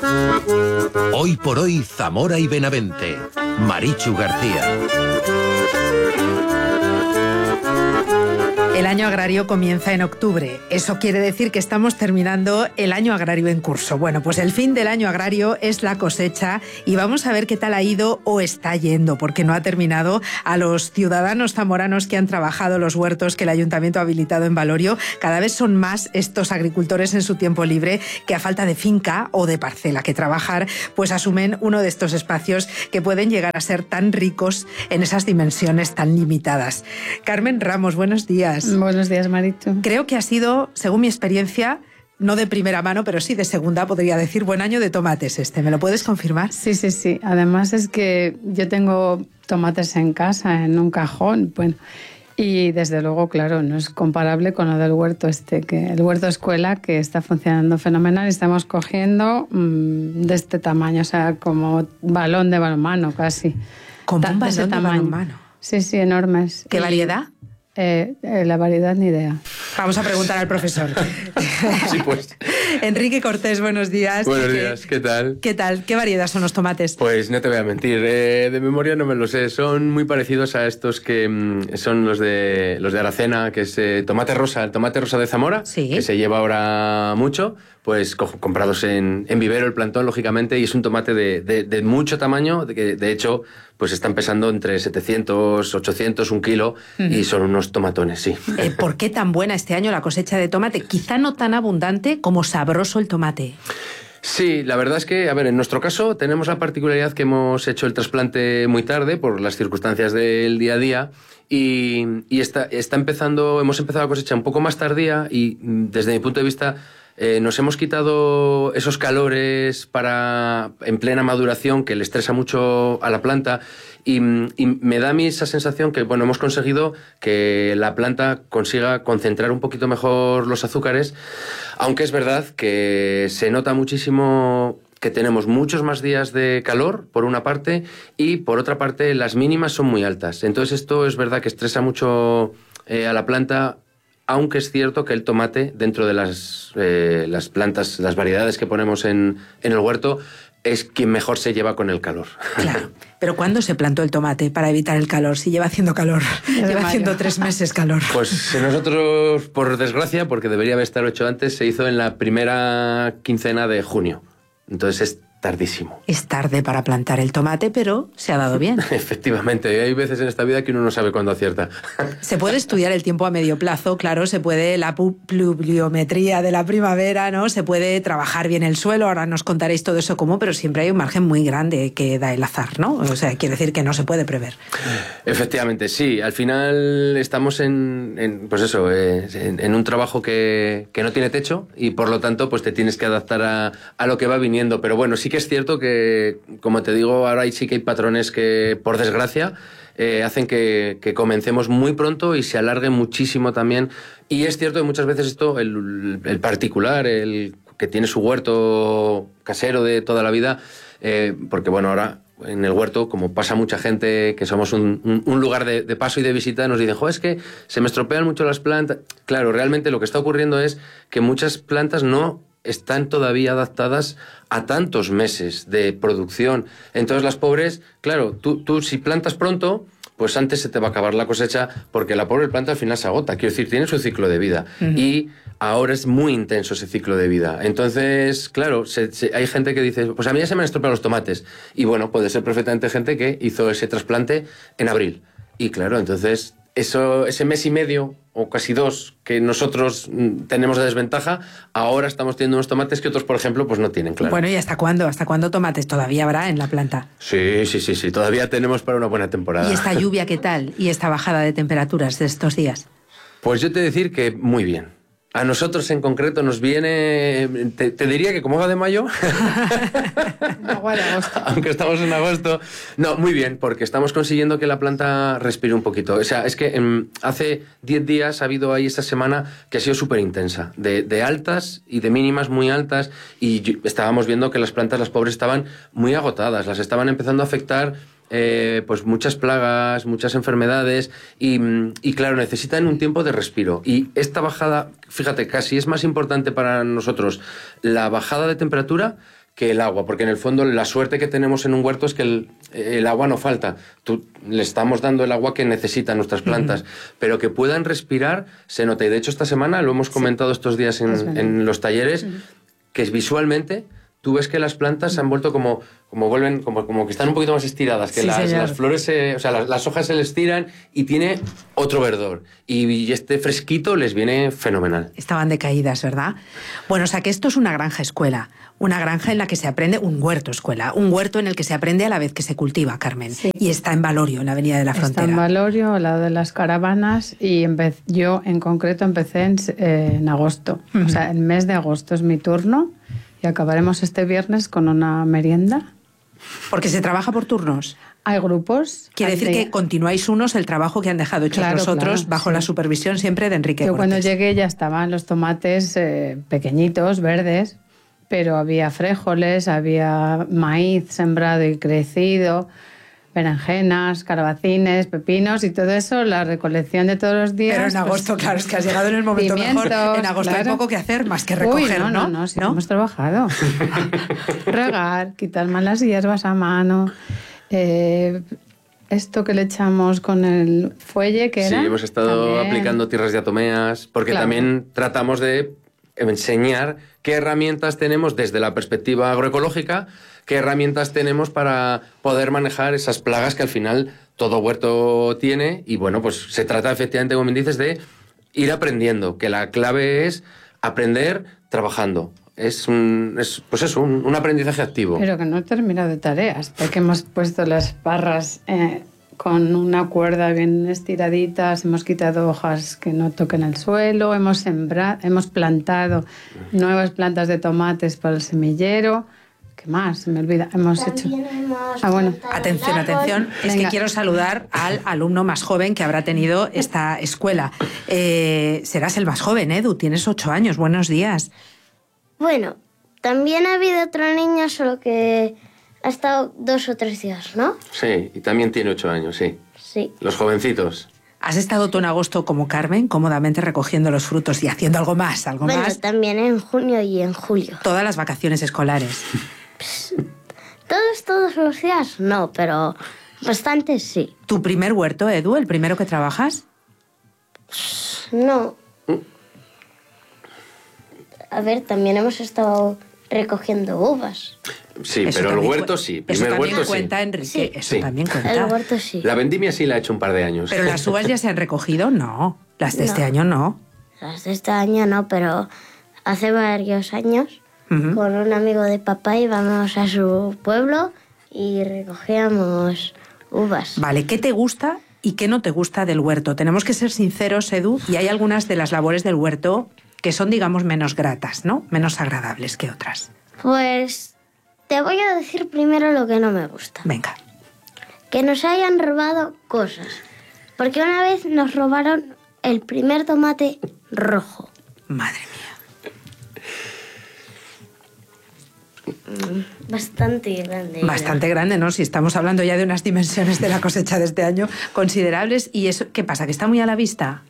Hoy por hoy, Zamora y Benavente. Marichu García. El año agrario comienza en octubre. Eso quiere decir que estamos terminando el año agrario en curso. Bueno, pues el fin del año agrario es la cosecha y vamos a ver qué tal ha ido o está yendo, porque no ha terminado, a los ciudadanos zamoranos que han trabajado los huertos que el Ayuntamiento ha habilitado en Valorio. Cada vez son más estos agricultores en su tiempo libre que, a falta de finca o de parcela que trabajar, pues asumen uno de estos espacios que pueden llegar a ser tan ricos en esas dimensiones tan limitadas. Carmen Ramos, buenos días. Buenos días, Marichu. Creo que ha sido, según mi experiencia, no de primera mano, pero sí de segunda, podría decir, buen año de tomates este. ¿Me lo puedes confirmar? Sí, sí, sí. Además es que yo tengo tomates en casa, en un cajón, bueno, y desde luego, claro, no es comparable con lo del huerto que el huerto escuela, que está funcionando fenomenal y estamos cogiendo de este tamaño, o sea, como balón de balonmano casi. Como un balón de balonmano. Sí, sí, enormes. ¿Qué variedad? La variedad ni idea. Vamos a preguntar al profesor. Sí, pues. Enrique Cortés, buenos días. Buenos días, ¿qué tal? ¿Qué tal? ¿Qué variedad son los tomates? Pues no te voy a mentir, de memoria no me lo sé. Son muy parecidos a estos que son los de Aracena, que es tomate rosa, el tomate rosa de Zamora, sí, que se lleva ahora mucho, pues comprados en vivero, el plantón, lógicamente, y es un tomate de mucho tamaño, que de hecho pues están pesando entre 700, 800, 1 kilo, y son unos tomatones, sí. ¿Por qué tan buena este año la cosecha de tomate? Quizá no tan abundante como sabroso el tomate. Sí, la verdad es que, a ver, en nuestro caso tenemos la particularidad que hemos hecho el trasplante muy tarde por las circunstancias del día a día y hemos empezado la cosecha un poco más tardía y desde mi punto de vista nos hemos quitado esos calores en plena maduración que le estresa mucho a la planta y me da a mí esa sensación que, bueno, hemos conseguido que la planta consiga concentrar un poquito mejor los azúcares, aunque es verdad que se nota muchísimo que tenemos muchos más días de calor, por una parte, y por otra parte las mínimas son muy altas. Entonces esto es verdad que estresa mucho a la planta, aunque es cierto que el tomate, dentro de las plantas, las variedades que ponemos en el huerto, es quien mejor se lleva con el calor. Claro, pero ¿cuándo se plantó el tomate para evitar el calor? Si lleva haciendo calor, lleva haciendo 3 meses calor. Pues nosotros, por desgracia, porque debería haber estado hecho antes, se hizo en la primera quincena de junio. Entonces es tardísimo. Es tarde para plantar el tomate, pero se ha dado bien. Efectivamente, hay veces en esta vida que uno no sabe cuándo acierta. Se puede estudiar el tiempo a medio plazo, claro, se puede la pluviometría de la primavera, ¿no? Se puede trabajar bien el suelo, ahora nos contaréis todo eso cómo, pero siempre hay un margen muy grande que da el azar, ¿no? O sea, quiere decir que no se puede prever. Efectivamente, sí. Al final estamos en un trabajo que no tiene techo y por lo tanto pues te tienes que adaptar a lo que va viniendo, pero bueno, sí que es cierto que, como te digo, ahora sí que hay patrones que, por desgracia, hacen que comencemos muy pronto y se alargue muchísimo también. Y es cierto que muchas veces esto, el particular, el que tiene su huerto casero de toda la vida, porque bueno, ahora en el huerto, como pasa mucha gente, que somos un lugar de paso y de visita, nos dicen, es que se me estropean mucho las plantas. Claro, realmente lo que está ocurriendo es que muchas plantas no están todavía adaptadas a tantos meses de producción. Entonces las pobres, claro, tú si plantas pronto, pues antes se te va a acabar la cosecha porque la pobre planta al final se agota. Quiero decir, tiene su ciclo de vida. Y ahora es muy intenso ese ciclo de vida. Entonces, claro, hay gente que dice, pues a mí ya se me han estropeado los tomates. Y bueno, puede ser perfectamente gente que hizo ese trasplante en abril. Y claro, entonces ese mes y medio o casi 2 que nosotros tenemos de desventaja, ahora estamos teniendo unos tomates que otros, por ejemplo, pues no tienen, claro. Bueno, ¿y hasta cuándo? ¿Hasta cuándo tomates todavía habrá en la planta? Sí, todavía tenemos para una buena temporada. ¿Y esta lluvia qué tal? ¿Y esta bajada de temperaturas de estos días? Pues yo te he de decir que muy bien. A nosotros en concreto nos viene, te diría que como agua de mayo, Agua de agosto. Aunque estamos en agosto. No, muy bien, porque estamos consiguiendo que la planta respire un poquito. O sea, es que hace 10 días ha habido ahí esta semana que ha sido súper intensa, de altas y de mínimas muy altas, y estábamos viendo que las plantas, las pobres, estaban muy agotadas, las estaban empezando a afectar pues muchas plagas, muchas enfermedades y claro, necesitan un tiempo de respiro. Y esta bajada, fíjate, casi es más importante para nosotros la bajada de temperatura que el agua, porque en el fondo la suerte que tenemos en un huerto es que el agua no falta. Le estamos dando el agua que necesitan nuestras plantas, pero que puedan respirar se nota. Y de hecho esta semana, lo hemos comentado estos días en los talleres, que es visualmente tú ves que las plantas se han vuelto como que están un poquito más estiradas, que las flores, las hojas se les tiran y tiene otro verdor. Y este fresquito les viene fenomenal. Estaban decaídas, ¿verdad? Bueno, o sea que esto es una granja escuela, una granja en la que se aprende, un huerto escuela, un huerto en el que se aprende a la vez que se cultiva, Carmen. Sí. Y está en Valorio, en la Avenida de la Frontera. Está en Valorio, al lado de las caravanas, y yo en concreto empecé en agosto. O sea, el mes de agosto es mi turno. Y acabaremos este viernes con una merienda. Porque se trabaja por turnos. Hay grupos. Quiere decir que continuáis unos el trabajo que han dejado hechos los otros bajo la supervisión siempre de Enrique Cortés. Cuando llegué ya estaban los tomates pequeñitos, verdes, pero había frijoles, había maíz sembrado y crecido, berenjenas, calabacines, pepinos y todo eso, la recolección de todos los días. Pero en agosto, claro, es que has llegado en el momento mejor. En agosto hay poco que hacer más que recoger, ¿no? Sí, hemos trabajado. Regar, quitar malas hierbas a mano. Esto que le echamos con el fuelle, que era... Sí, hemos estado aplicando tierras diatomeas, porque también tratamos de enseñar qué herramientas tenemos desde la perspectiva agroecológica, qué herramientas tenemos para poder manejar esas plagas que al final todo huerto tiene. Y bueno, pues se trata efectivamente, como me dices, de ir aprendiendo, que la clave es aprender trabajando. Es un aprendizaje activo. Pero que no he terminado de tareas, porque hemos puesto las parras con una cuerda bien estiraditas, hemos quitado hojas que no toquen el suelo, hemos plantado nuevas plantas de tomates para el semillero. ¿Qué más? Se me olvida. Atención. Es que quiero saludar al alumno más joven que habrá tenido esta escuela. Serás el más joven, Edu. Tienes 8 años. Buenos días. Bueno, también ha habido otro niño, solo que ha estado 2 o 3 días, ¿no? Sí, y también tiene 8 años, sí. Sí. Los jovencitos. ¿Has estado tú en agosto como Carmen, cómodamente recogiendo los frutos y haciendo algo más? Bueno, también en junio y en julio. Todas las vacaciones escolares. Todos los días no, pero bastantes sí. ¿Tu primer huerto, Edu, el primero que trabajas? No. A ver, también hemos estado recogiendo uvas. Sí, eso pero el huerto sí. Eso también cuenta, Enrique. Sí. Eso también cuenta. El huerto sí. La vendimia sí la ha hecho un par de años. ¿Pero las uvas ya se han recogido? No. Las de este año no. Las de este año no, pero hace varios años con un amigo de papá íbamos a su pueblo y recogíamos uvas. Vale, ¿qué te gusta y qué no te gusta del huerto? Tenemos que ser sinceros, Edu, y hay algunas de las labores del huerto que son, digamos, menos gratas, ¿no? Menos agradables que otras. Pues te voy a decir primero lo que no me gusta. Venga. Que nos hayan robado cosas. Porque una vez nos robaron el primer tomate rojo. Madre mía. Bastante grande. Bastante grande, ¿no? Si estamos hablando ya de unas dimensiones de la cosecha de este año considerables. ¿Y eso qué pasa? ¿Que está muy a la vista?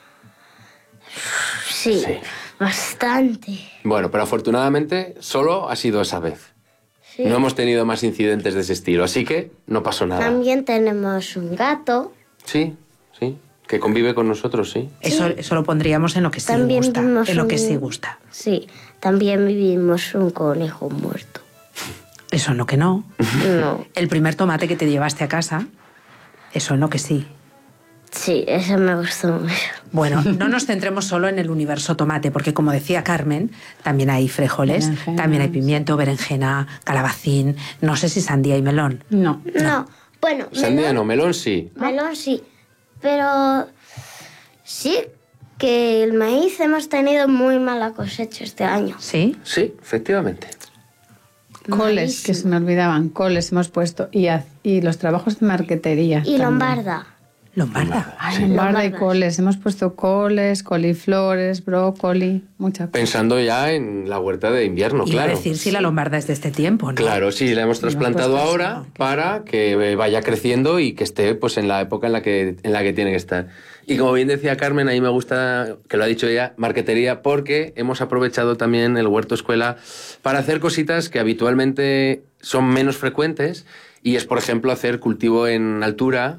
Sí, bastante. Bueno, pero afortunadamente solo ha sido esa vez. Sí. No hemos tenido más incidentes de ese estilo, así que no pasó nada. También tenemos un gato. Sí, que convive con nosotros, sí. Eso lo pondríamos en lo que sí gusta. En lo que sí gusta. Sí, también vivimos un conejo muerto. Eso no que no. No. El primer tomate que te llevaste a casa, eso no que sí. Sí, eso me gustó mucho. Bueno, no nos centremos solo en el universo tomate, porque como decía Carmen, también hay frijoles, también hay pimiento, berenjena, calabacín, no sé si sandía y melón. No. Bueno, sandía no, melón sí. Melón sí, pero sí que el maíz hemos tenido muy mala cosecha este año. ¿Sí? Sí, efectivamente. Coles, que se me olvidaban, coles hemos puesto, y los trabajos de marquetería. Y también. Lombarda. Lombarda. Ay, Sí. lombarda y Lombardas. coles. Hemos puesto coles, coliflores, brócoli, mucha cosa. Pensando ya en la huerta de invierno, Iba a claro. decir si la lombarda es de este tiempo, ¿no? Claro, sí, la hemos trasplantado puesto ahora así, ¿no? para que vaya creciendo y que esté pues en la época en la que tiene que estar. Y como bien decía Carmen, ahí me gusta, que lo ha dicho ella, marquetería, porque hemos aprovechado también el huerto escuela para hacer cositas que habitualmente son menos frecuentes. Y es, por ejemplo, hacer cultivo en altura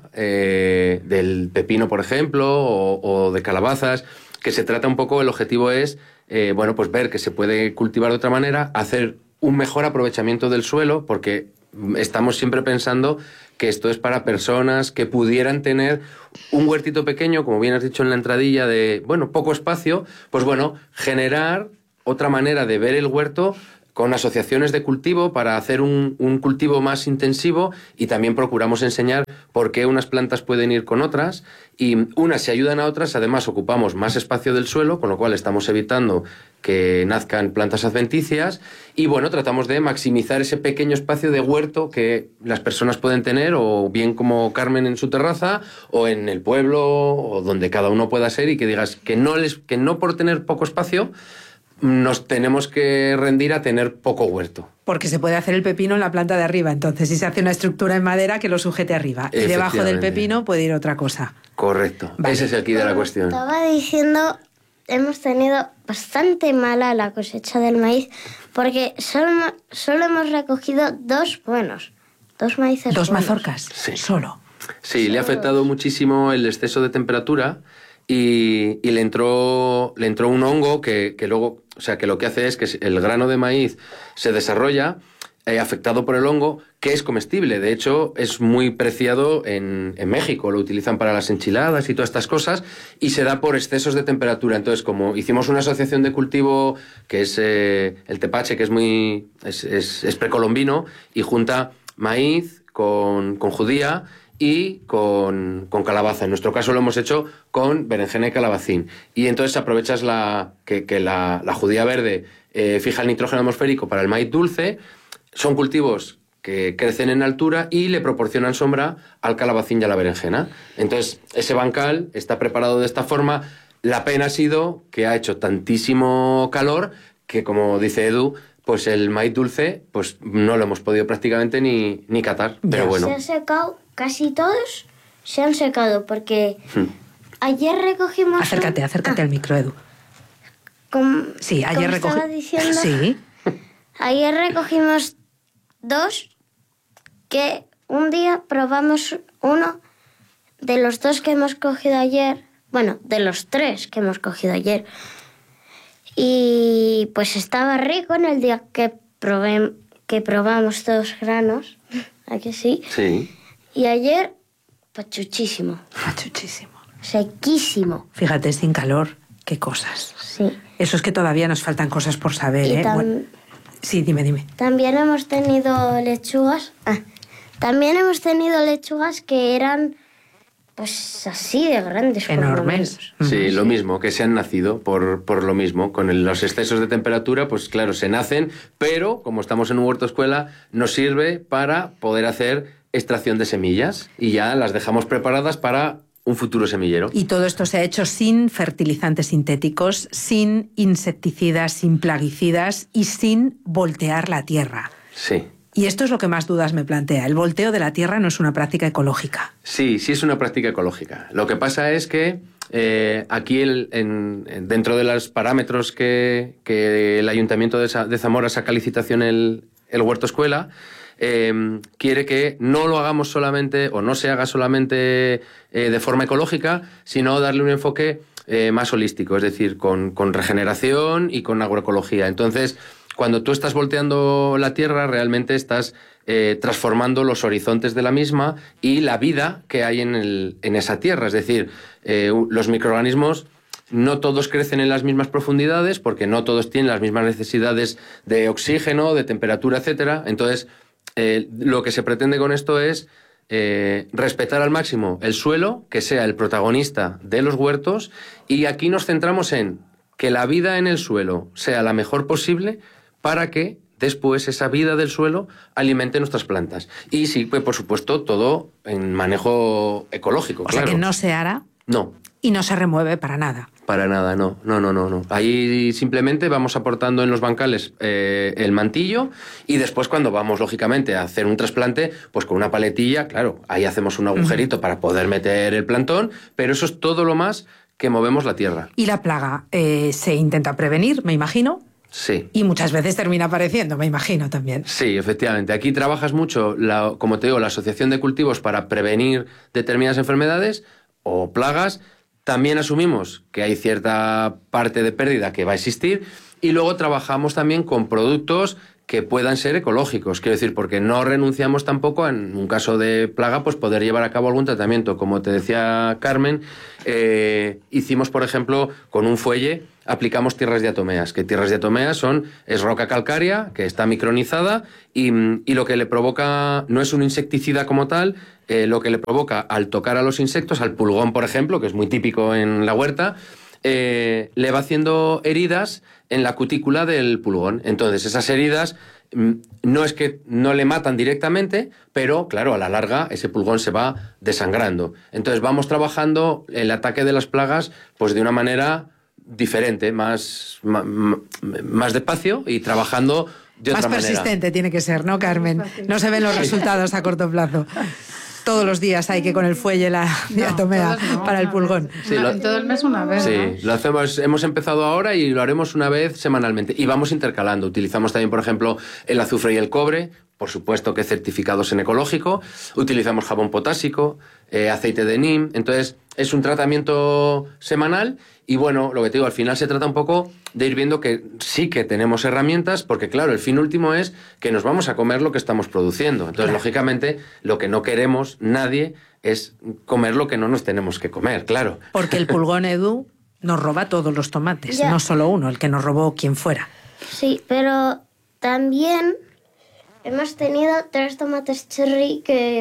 del pepino, por ejemplo, o de calabazas, que se trata un poco, el objetivo es, bueno, pues ver que se puede cultivar de otra manera, hacer un mejor aprovechamiento del suelo, porque estamos siempre pensando que esto es para personas que pudieran tener un huertito pequeño, como bien has dicho en la entradilla, de, bueno, poco espacio, pues bueno, generar otra manera de ver el huerto con asociaciones de cultivo para hacer un cultivo más intensivo, y también procuramos enseñar por qué unas plantas pueden ir con otras y unas se ayudan a otras. Además, ocupamos más espacio del suelo, con lo cual estamos evitando que nazcan plantas adventicias y, bueno, tratamos de maximizar ese pequeño espacio de huerto que las personas pueden tener, o bien como Carmen en su terraza, o en el pueblo, o donde cada uno pueda ser, y que digas que no por tener poco espacio nos tenemos que rendir a tener poco huerto. Porque se puede hacer el pepino en la planta de arriba, entonces si se hace una estructura en madera que lo sujete arriba, y debajo del pepino puede ir otra cosa. Correcto. Vale. Ese es el quid de la Como cuestión. estaba diciendo, hemos tenido bastante mala la cosecha del maíz porque solo hemos recogido dos maíces Dos buenos. mazorcas, Sí. solo. Sí, le ha afectado muchísimo el exceso de temperatura y le entró un hongo que luego, o sea, que lo que hace es que el grano de maíz se desarrolla afectado por el hongo, que es comestible. De hecho, es muy preciado en México. Lo utilizan para las enchiladas y todas estas cosas, y se da por excesos de temperatura. Entonces, como hicimos una asociación de cultivo que es el tepache, que es precolombino, y junta maíz con judía y con calabaza. En nuestro caso lo hemos hecho con berenjena y calabacín. Y entonces aprovechas que la judía verde fija el nitrógeno atmosférico para el maíz dulce. Son cultivos que crecen en altura y le proporcionan sombra al calabacín y a la berenjena. Entonces, ese bancal está preparado de esta forma. La pena ha sido que ha hecho tantísimo calor que, como dice Edu, pues el maíz dulce pues no lo hemos podido prácticamente ni catar. Pero bueno. Se han secado, casi todos se han secado porque ayer recogimos... Acércate al micro, Edu. Sí, ayer estaba diciendo, Sí. ayer recogimos dos que un día probamos uno de los dos que hemos cogido ayer, bueno, de los tres que hemos cogido ayer. Y pues estaba rico en el día que probamos dos granos, ¿a que sí? Sí. Y ayer, pachuchísimo, Machuchísimo. sequísimo. Fíjate, sin calor, qué cosas. Sí. Eso es que todavía nos faltan cosas por saber, Y ¿eh? Bueno, sí, dime. También hemos tenido lechugas. También hemos tenido lechugas que eran, pues así de grandes. por lo Enormes. menos. Sí, lo mismo, que se han nacido por lo mismo. Con los excesos de temperatura, pues claro, se nacen, pero como estamos en un huerto escuela, nos sirve para poder hacer extracción de semillas y ya las dejamos preparadas para un futuro semillero. Y todo esto se ha hecho sin fertilizantes sintéticos, sin insecticidas, sin plaguicidas y sin voltear la tierra. Sí. Y esto es lo que más dudas me plantea. El volteo de la tierra no es una práctica ecológica. Sí es una práctica ecológica. Lo que pasa es que aquí dentro de los parámetros que el Ayuntamiento de Zamora saca a licitación el huerto escuela, quiere que no lo hagamos solamente o no se haga solamente de forma ecológica, sino darle un enfoque más holístico, es decir, con regeneración y con agroecología. Entonces, cuando tú estás volteando la tierra, realmente estás transformando los horizontes de la misma y la vida que hay en esa tierra. Es decir, los microorganismos no todos crecen en las mismas profundidades porque no todos tienen las mismas necesidades de oxígeno, de temperatura, etcétera. Entonces, lo que se pretende con esto es respetar al máximo el suelo, que sea el protagonista de los huertos, y aquí nos centramos en que la vida en el suelo sea la mejor posible para que después esa vida del suelo alimente nuestras plantas. Y sí, pues por supuesto, todo en manejo ecológico, O claro. sea que no se ara No. y no se remueve para nada. Para nada, no. Ahí simplemente vamos aportando en los bancales el mantillo y después cuando vamos, lógicamente, a hacer un trasplante, pues con una paletilla, claro, ahí hacemos un agujerito para poder meter el plantón, pero eso es todo lo más que movemos la tierra. Y la plaga se intenta prevenir, me imagino, Sí. y muchas veces termina apareciendo, me imagino también. Sí, efectivamente. Aquí trabajas mucho, como te digo, la asociación de cultivos para prevenir determinadas enfermedades o plagas. También asumimos que hay cierta parte de pérdida que va a existir y luego trabajamos también con productos que puedan ser ecológicos, quiero decir, porque no renunciamos tampoco, en un caso de plaga, pues poder llevar a cabo algún tratamiento. Como te decía Carmen, hicimos, por ejemplo, con un fuelle, aplicamos tierras diatomeas, que tierras diatomeas es roca calcárea, que está micronizada, y lo que le provoca no es un insecticida como tal, lo que le provoca al tocar a los insectos, al pulgón, por ejemplo, que es muy típico en la huerta, le va haciendo heridas en la cutícula del pulgón. Entonces, esas heridas no es que no le matan directamente, pero, claro, a la larga ese pulgón se va desangrando. Entonces, vamos trabajando el ataque de las plagas pues de una manera diferente, más despacio y trabajando de otra manera. Más persistente tiene que ser, ¿no, Carmen? No se ven los resultados a corto plazo. Todos los días hay que con el fuelle la diatomea para el pulgón. Sí, En todo el mes una vez, Sí, ¿no? lo hacemos, hemos empezado ahora y lo haremos una vez semanalmente. Y vamos intercalando. Utilizamos también, por ejemplo, el azufre y el cobre, por supuesto que certificados en ecológico. Utilizamos jabón potásico, aceite de neem. Entonces, es un tratamiento semanal y, bueno, lo que te digo, al final se trata un poco de ir viendo que sí que tenemos herramientas, porque, claro, el fin último es que nos vamos a comer lo que estamos produciendo. Entonces, lógicamente, lo que no queremos nadie es comer lo que no nos tenemos que comer, claro. Porque el pulgón, Edu, nos roba todos los tomates, Ya. no solo uno, el que nos robó quien fuera. Sí, pero también hemos tenido 3 tomates cherry que...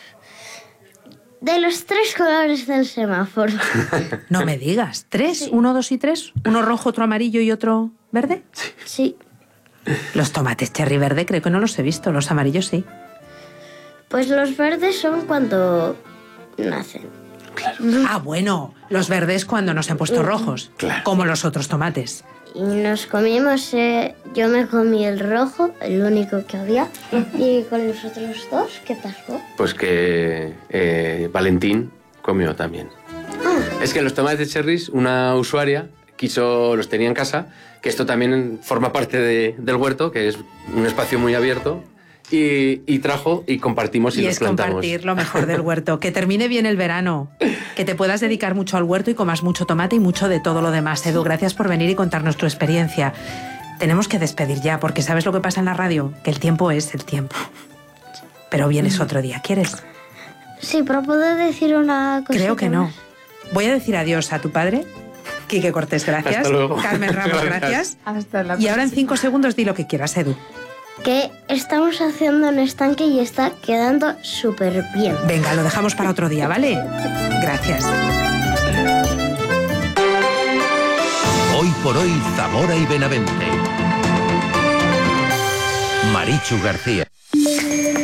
de los 3 colores del semáforo. No me digas, ¿3? Sí. 1, 2 y 3. ¿Uno rojo, otro amarillo y otro verde? Sí. Los tomates cherry verde creo que no los he visto, los amarillos sí. Pues los verdes son cuando nacen. Ah, bueno, los verdes cuando nos han puesto rojos, Claro. como los otros tomates. Y nos comimos, yo me comí el rojo, el único que había, y con los otros 2, ¿qué pasó? Pues que Valentín comió también. Es que los tomates cherries, una usuaria los tenía en casa, que esto también forma parte del huerto, que es un espacio muy abierto, y trajo y compartimos y, Y los es plantamos. compartir lo mejor del huerto. Que termine bien el verano, que te puedas dedicar mucho al huerto y comas mucho tomate y mucho de todo lo demás. Edu, gracias por venir y contarnos tu experiencia. Tenemos que despedir ya, porque ¿sabes lo que pasa en la radio? Que el tiempo es el tiempo. Pero vienes otro día, ¿quieres? Sí, pero ¿puedo decir una cosa? Creo que no. Voy a decir adiós a tu padre, Quique Cortés, gracias. Hasta luego. Carmen Ramos, Gracias. gracias. Hasta la Y ahora en próxima. 5 segundos di lo que quieras, Edu. Que estamos haciendo un estanque y está quedando súper bien. Venga, lo dejamos para otro día, ¿vale? Gracias. Hoy por hoy, Zamora y Benavente. Marichu García.